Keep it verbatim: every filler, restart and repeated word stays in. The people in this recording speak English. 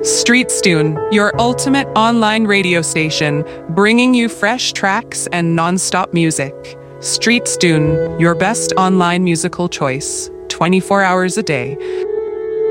Streetstune, your ultimate online radio station, bringing you fresh tracks and non-stop music. Streetstune, your best online musical choice, twenty-four hours a day.